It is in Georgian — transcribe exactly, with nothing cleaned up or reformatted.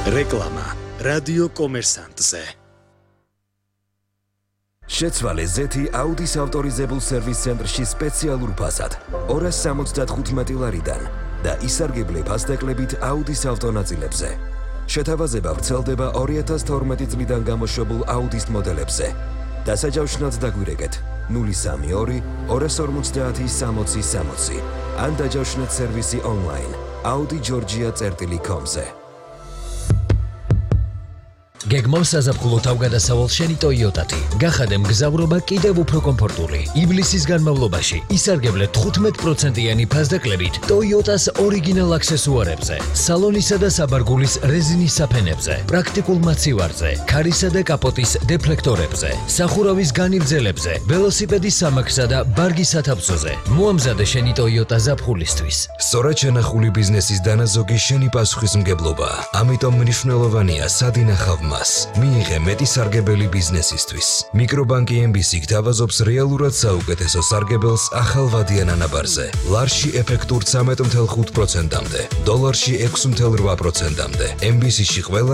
რეკლამა რადიო კომერსანტზე. შეცვალე ზეთი აუდის ავტორიზებულ სერვის ცენტრში სპეციალურ ფასად ორას სამოცდათხუთმეტი ლარიდან და ისარგებლე ფასდაკლებით აუდის ავტონაწილებზე. შეთავაზება ვრცელდება ორი ათას თორმეტი წლიდან გამოშვებულ აუდის მოდელებზე. დასაჯავშნად დაგვირეკეთ ნული სამი ორი ორას ორმოცდაათი სამოცი სამოცი ან დაჯავშნეთ სერვისი ონლაინ audi georgia წერტილი com-ზე. გეგმავს საზაფხულო თავგადასავალ შენი ტოიოტათი. გახადე მგზავრობა კიდევ უფრო კომფორტული. ივლისის განმავლობაში ისარგებლე თხუთმეტ პროცენტიანი ფასდაკლებით ტოიოტას ორიგინალ აქსესუარებზე, სალონისა და საბარგულის რეზინის საფენებზე, პრაქტიკულ მაცივარზე, ქარისა და კაპოტის დეფლექტორებზე, სახურავის განივძელებზე, ველოსიპედის სამაგსა და ბარგის სათავსოზე. მოამზადე შენი ტოიოტა ზაფხულისთვის. სწორად შენახული ბიზნესის დანაზოგი შენი პასუხისმგებლობა. ამიტომ მნიშვნელოვანია სად ინახავ მას. მიიღე მეტი სარგებელი ბიზნესისთვის. მიკრობანკი ემ ბი სი გთავაზობს რეალურად საუკეთესო სარგებელს ახალ ვადიან ანაბარზე. ლარში ეფექტურ ცხრამეტ წუთი ხუთ პროცენტამდე, დოლარში ექვსი წუთი რვა პროცენტამდე. ემ ბი სი-ში ყველა